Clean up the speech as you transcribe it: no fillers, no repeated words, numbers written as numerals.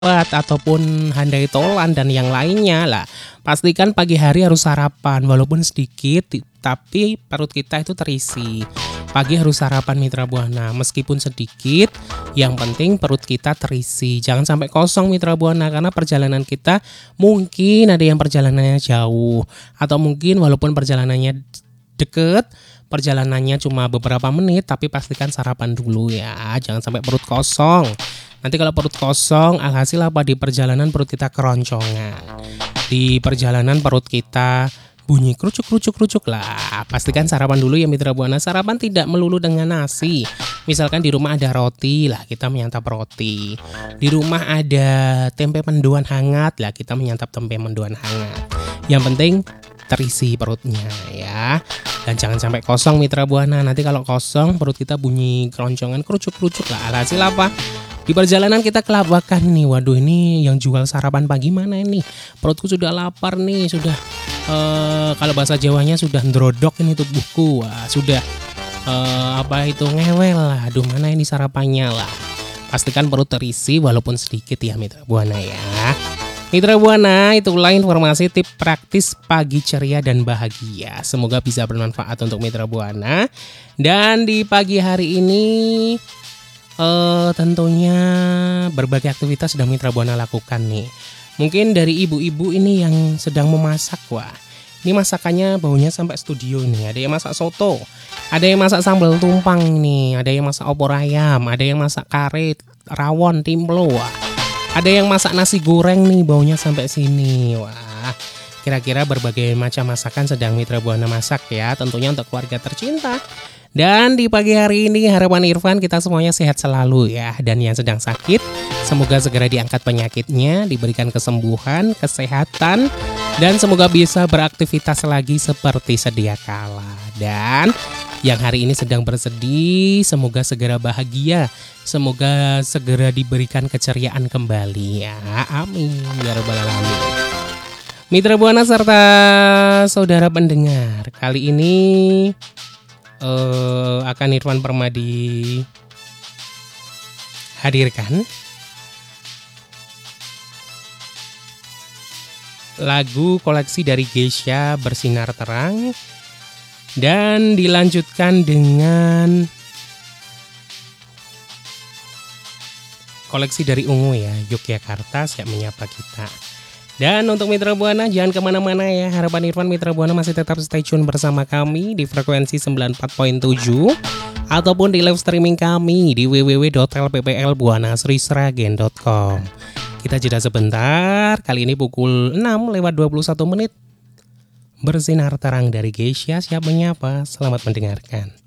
ataupun handai tolan dan yang lainnya lah. Pastikan pagi hari harus sarapan walaupun sedikit tapi perut kita itu terisi. Pagi harus sarapan Mitra Buana meskipun sedikit, yang penting perut kita terisi. Jangan sampai kosong Mitra Buana karena perjalanan kita mungkin ada yang perjalanannya jauh atau mungkin walaupun perjalanannya deket, perjalanannya cuma beberapa menit, tapi pastikan sarapan dulu ya. Jangan sampai perut kosong. Nanti kalau perut kosong, alhasil apa, di perjalanan perut kita keroncongan. Di perjalanan perut kita bunyi kerucuk lah. Pastikan sarapan dulu ya Mitra Buana. Sarapan tidak melulu dengan nasi. Misalkan di rumah ada roti lah, kita menyantap roti. Di rumah ada tempe mendoan hangat lah, kita menyantap tempe mendoan hangat. Yang penting terisi perutnya ya. Dan jangan sampai kosong Mitra Buana. Nanti kalau kosong perut kita bunyi keroncongan, kerucuk lah. Alhasil apa? Di perjalanan kita kelabakan nih. Waduh, ini yang jual sarapan pagi mana ini? Perutku sudah lapar nih, sudah kalau bahasa Jawanya sudah ndrodok ini tubuhku. Wah, sudah ngewel lah. Aduh, mana ini sarapannya lah. Pastikan perut terisi walaupun sedikit ya Mitra Buana ya. Mitra Buana, itulah informasi tips praktis pagi ceria dan bahagia. Semoga bisa bermanfaat untuk Mitra Buana. Dan di pagi hari ini tentunya berbagai aktivitas sudah Mitra Buana lakukan nih. Mungkin dari ibu-ibu ini yang sedang memasak, wah, ini masakannya baunya sampai studio nih. Ada yang masak soto, ada yang masak sambal tumpang nih, ada yang masak opor ayam, ada yang masak kare, rawon, timplo, wah. Ada yang masak nasi goreng nih, baunya sampai sini. Wah, kira-kira berbagai macam masakan sedang Mitra Buana masak ya, tentunya untuk keluarga tercinta. Dan di pagi hari ini harapan Irfan kita semuanya sehat selalu ya. Dan yang sedang sakit semoga segera diangkat penyakitnya, diberikan kesembuhan, kesehatan, dan semoga bisa beraktivitas lagi seperti sedia kala. Dan yang hari ini sedang bersedih semoga segera bahagia, semoga segera diberikan keceriaan kembali ya. Amin ya rabbal alamin. Mitra Buana serta saudara pendengar, kali ini akan Irfan Permadi hadirkan lagu koleksi dari Geisha Bersinar Terang, dan dilanjutkan dengan koleksi dari Ungu ya, Yogyakarta Siap Menyapa Kita. Dan untuk Mitra Buana jangan kemana-mana ya. Harapan Irfan Mitra Buana masih tetap stay tune bersama kami di frekuensi 94.7 ataupun di live streaming kami di www.lpplbuanasrisragen.com. Kita jeda sebentar. Kali ini pukul 6:21 Bersinar Terang dari Geisha Siap Menyapa. Selamat mendengarkan.